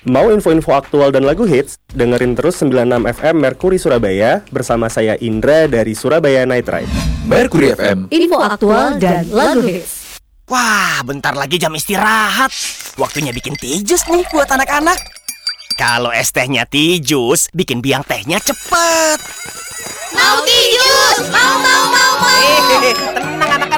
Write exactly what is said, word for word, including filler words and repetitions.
Mau info-info aktual dan lagu hits? Dengerin terus sembilan puluh enam F M Mercury Surabaya bersama saya Indra dari Surabaya Night Ride. Mercury F M, info aktual dan lagu hits. Wah, bentar lagi jam istirahat. Waktunya bikin teh jus nih buat anak-anak. Kalau es tehnya teh jus, bikin biang tehnya cepet. Mau teh jus, mau mau mau mau. Hehehe, tenang anak-anak.